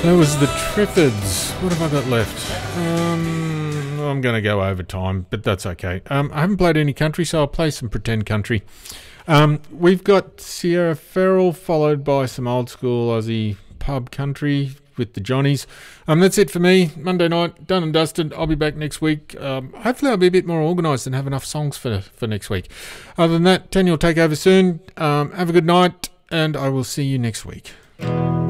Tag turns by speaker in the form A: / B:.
A: That was the Triffids. What have I got left? I'm going to go over time, but that's okay. I haven't played any country, so I'll play some pretend country. We've got Sierra Ferrell, followed by some old school Aussie pub country with the Johnnies. That's it for me. Monday night, done and dusted. I'll be back next week. Hopefully I'll be a bit more organised and have enough songs for next week. Other than that, Tanya will take over soon. Have a good night, and I will see you next week.